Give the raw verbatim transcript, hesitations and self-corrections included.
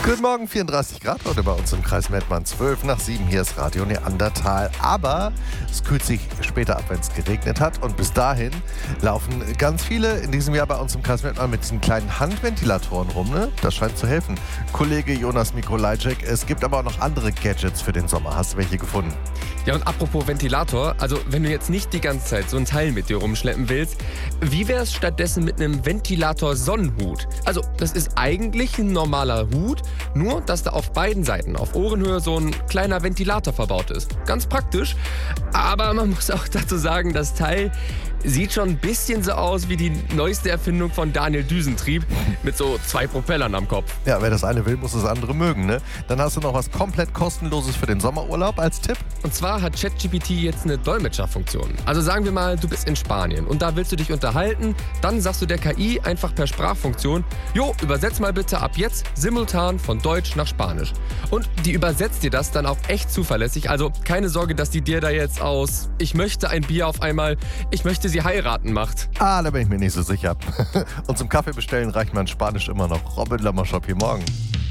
Guten Morgen, vierunddreißig Grad heute bei uns im Kreis Mettmann. zwölf nach sieben, hier ist Radio Neandertal. Aber es kühlt sich später ab, wenn es geregnet hat. Und bis dahin laufen ganz viele in diesem Jahr bei uns im Kreis Mettmann mit diesen kleinen Handventilatoren rum. Ne? Das scheint zu helfen. Kollege Jonas Mikolajczyk, es gibt aber auch noch andere Gadgets für den Sommer. Hast du welche gefunden? Ja, und apropos Ventilator, also wenn du jetzt nicht die ganze Zeit so ein Teil mit dir rumschleppen willst, wie wär's stattdessen mit einem Ventilator-Sonnenhut? Also das ist eigentlich ein normaler Hut, nur dass da auf beiden Seiten auf Ohrenhöhe so ein kleiner Ventilator verbaut ist. Ganz praktisch, aber man muss auch dazu sagen, das Teil sieht schon ein bisschen so aus wie die neueste Erfindung von Daniel Düsentrieb mit so zwei Propellern am Kopf. Ja, wer das eine will, muss das andere mögen, ne? Dann hast du noch was komplett kostenloses für den Sommerurlaub als Tipp. Und zwar hat ChatGPT jetzt eine Dolmetscherfunktion. Also sagen wir mal, du bist in Spanien und da willst du dich unterhalten, dann sagst du der K I einfach per Sprachfunktion, jo, übersetz mal bitte ab jetzt simultan von Deutsch nach Spanisch. Und die übersetzt dir das dann auch echt zuverlässig, also keine Sorge, dass die dir da jetzt aus ich möchte ein Bier auf einmal, ich möchte sie heiraten macht. Ah, da bin ich mir nicht so sicher. Und zum Kaffee bestellen reicht man Spanisch immer noch. Robin Lammershop hier morgen.